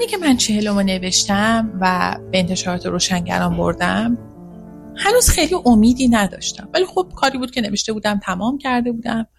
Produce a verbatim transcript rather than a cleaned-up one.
زمانی که من چهلمو نوشتم و به انتشارات روشنگران بردم هنوز خیلی امیدی نداشتم، ولی خب کاری بود که نوشته بودم تمام کرده بودم